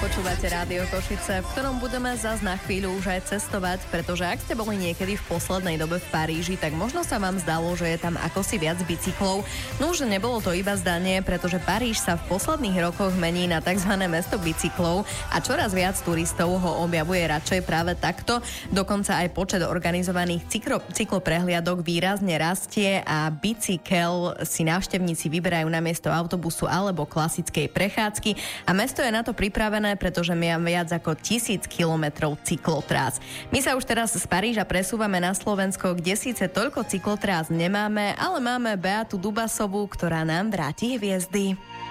Počúvate Rádio Košice, v ktorom budeme zas na chvíľu už aj cestovať, pretože ak ste boli niekedy v poslednej dobe v Paríži, tak možno sa vám zdalo, že je tam akosi viac bicyklov. No už nebolo to iba zdanie, pretože Paríž sa v posledných rokoch mení na tzv. Mesto bicyklov a čoraz viac turistov ho objavuje radšej práve takto. Dokonca aj počet organizovaných cykloprehliadok výrazne rastie a bicykel si návštevníci vyberajú namiesto autobusu alebo klasickej prechádzky a mesto je na to pripravené, pretože máme viac ako 1000 kilometrov cyklotrás. My sa už teraz z Paríža presúvame na Slovensko, kde síce toľko cyklotrás nemáme, ale máme Beatu Dubasovú, ktorá nám vráti hviezdy.